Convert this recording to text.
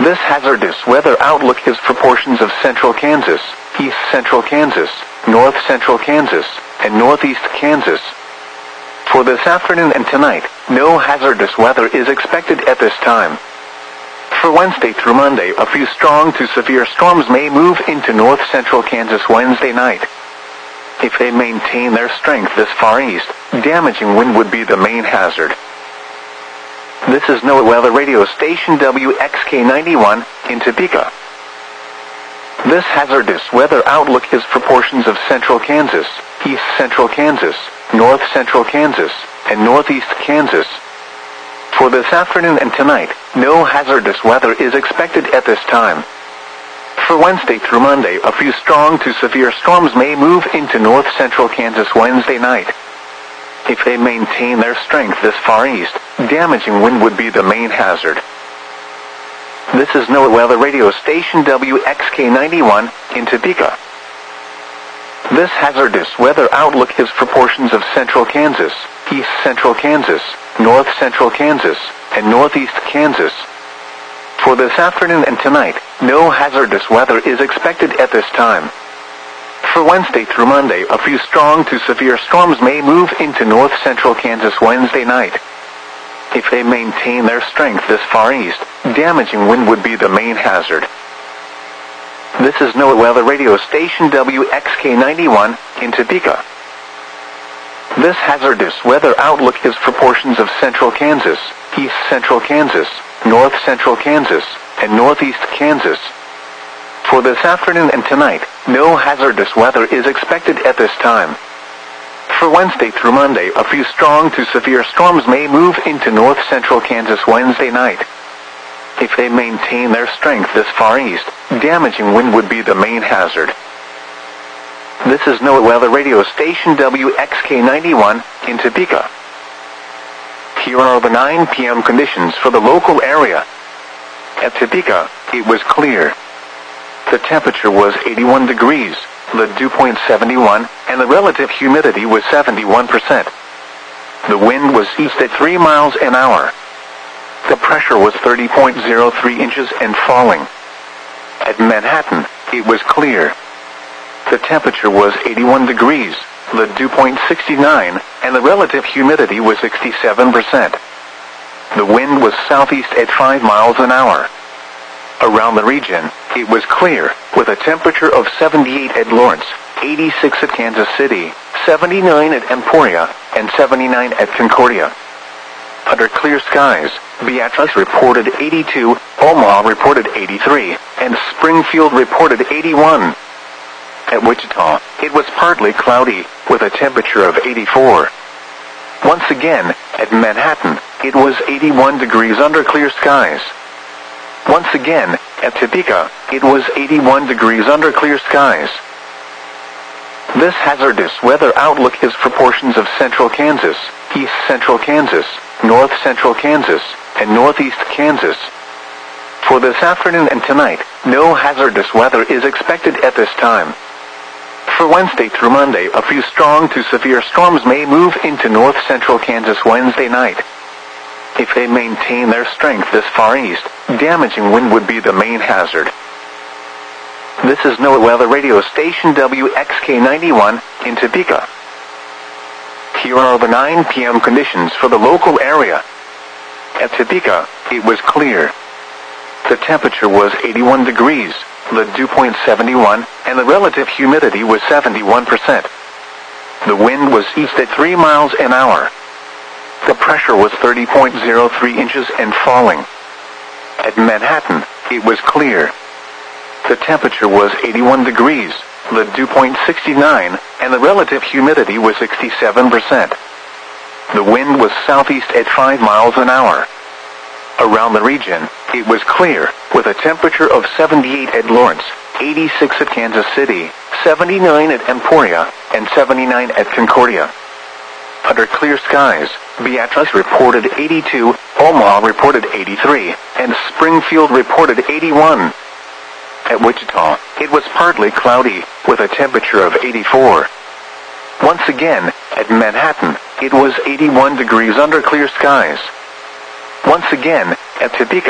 This hazardous weather outlook is for portions of central Kansas, east central Kansas, north central Kansas, and northeast Kansas. For this afternoon and tonight, no hazardous weather is expected at this time. For Wednesday through Monday, a few strong to severe storms may move into north central Kansas Wednesday night. If they maintain their strength this far east, damaging wind would be the main hazard. This is NOAA Weather Radio Station WXK91 in Topeka. This hazardous weather outlook is for portions of central Kansas, east central Kansas, north central Kansas, and northeast Kansas. For this afternoon and tonight, no hazardous weather is expected at this time. For Wednesday through Monday, a few strong to severe storms may move into north central Kansas Wednesday night. If they maintain their strength this far east, damaging wind would be the main hazard. This is NOAA Weather Radio Station WXK91 in Topeka. This hazardous weather outlook is for portions of central Kansas, east central Kansas, north central Kansas, and northeast Kansas. For this afternoon and tonight, no hazardous weather is expected at this time. For Wednesday through Monday, a few strong to severe storms may move into north central Kansas Wednesday night. If they maintain their strength this far east, damaging wind would be the main hazard. This is NOAA Weather Radio Station WXK91 in Topeka. This hazardous weather outlook is for portions of central Kansas, east central Kansas, north central Kansas, and northeast Kansas. For this afternoon and tonight, no hazardous weather is expected at this time. For Wednesday through Monday, a few strong to severe storms may move into north central Kansas Wednesday night. If they maintain their strength this far east, damaging wind would be the main hazard. This is NOAA Weather Radio Station WXK91 in Topeka. Here are the 9 p.m. conditions for the local area. At Topeka, it was clear. The temperature was 81 degrees, the dew point 71, and the relative humidity was 71%. The wind was east at 3 miles an hour. The pressure was 30.03 inches and falling. At Manhattan, it was clear. The temperature was 81 degrees, the dew point 69, and the relative humidity was 67%. The wind was southeast at 5 miles an hour. Around the region, it was clear, with a temperature of 78 at Lawrence, 86 at Kansas City, 79 at Emporia, and 79 at Concordia. Under clear skies, Beatrice reported 82, Omaha reported 83, and Springfield reported 81. At Wichita, it was partly cloudy, with a temperature of 84. Once again, at Manhattan, it was 81 degrees under clear skies. Once again, at Topeka, it was 81 degrees under clear skies. This hazardous weather outlook is for portions of central Kansas, east central Kansas, north central Kansas, and northeast Kansas. For this afternoon and tonight, no hazardous weather is expected at this time. For Wednesday through Monday, a few strong to severe storms may move into north central Kansas Wednesday night. If they maintain their strength this far east, damaging wind would be the main hazard. This is NOAA Weather Radio Station WXK91 in Topeka. Here are the 9 p.m. conditions for the local area. At Topeka, it was clear. The temperature was 81 degrees, the dew point 71, and the relative humidity was 71%. The wind was east at 3 miles an hour. The pressure was 30.03 inches and falling. At Manhattan, it was clear. The temperature was 81 degrees, the dew point 69, and the relative humidity was 67%. The wind was southeast at 5 miles an hour. Around the region, it was clear, with a temperature of 78 at Lawrence, 86 at Kansas City, 79 at Emporia, and 79 at Concordia. Under clear skies, Beatrice reported 82, Omaha reported 83, and Springfield reported 81. At Wichita, it was partly cloudy, with a temperature of 84. Once again, at Manhattan, it was 81 degrees under clear skies. Once again, at Topeka,